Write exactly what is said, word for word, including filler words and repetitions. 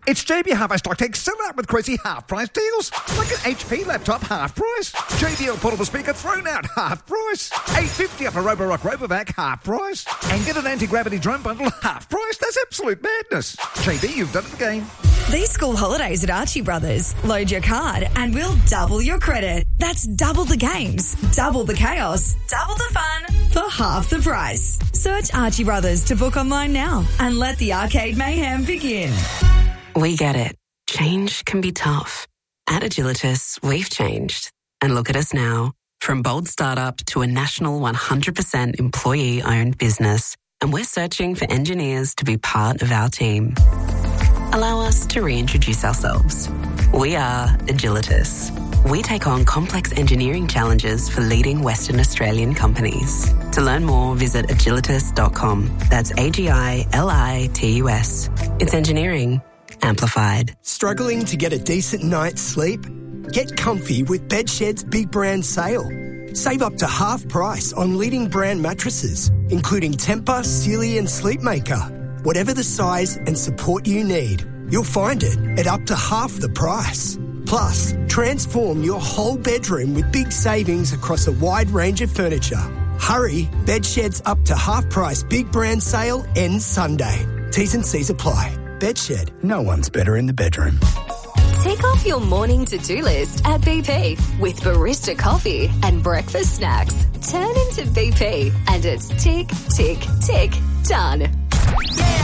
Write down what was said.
It's J B Hi-Fi Stock Take sell out with crazy half-price deals. Like an H P laptop, half price. J B L portable speaker thrown out, half price. eight fifty up a Roborock Robovac, half price. And get an anti-gravity drone bundle, half price. That's absolute madness. J B, you've done it again. These school holidays at Archie Brothers. Load your card and we'll double your credit. That's double the games, double the chaos, double the fun for half the price. Search Archie Brothers to book online now and let the arcade mayhem begin. We get it. Change can be tough. At Agilitas, we've changed. And look at us now. From bold startup to a national one hundred percent employee-owned business. And we're searching for engineers to be part of our team. Allow us to reintroduce ourselves. We are Agilitas. We take on complex engineering challenges for leading Western Australian companies. To learn more, visit agilitas dot com. That's A G I L I T U S. It's engineering amplified. Struggling to get a decent night's sleep? Get comfy with Bedshed's big brand sale. Save up to half price on leading brand mattresses, including Tempur, Sealy and Sleepmaker. Whatever the size and support you need, you'll find it at up to half the price. Plus, transform your whole bedroom with big savings across a wide range of furniture. Hurry, Bedshed's up to half price big brand sale ends Sunday. T's and C's apply. Bedshed, no one's better in the bedroom. Tick off your morning to-do list at B P with barista coffee and breakfast snacks. Turn into B P and it's tick, tick, tick, done. Yeah.